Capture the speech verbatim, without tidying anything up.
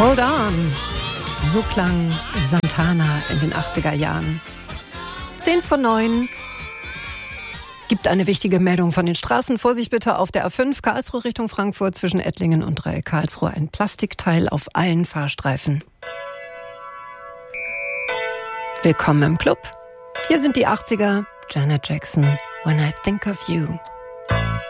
Hold on. So klang Santana in den achtziger Jahren. Zehn vor neun. Gibt eine wichtige Meldung von den Straßen. Vorsicht bitte auf der A fünf Karlsruhe Richtung Frankfurt zwischen Ettlingen und Dreieck Karlsruhe. Ein Plastikteil auf allen Fahrstreifen. Willkommen im Club. Hier sind die achtziger. Janet Jackson, When I Think of You.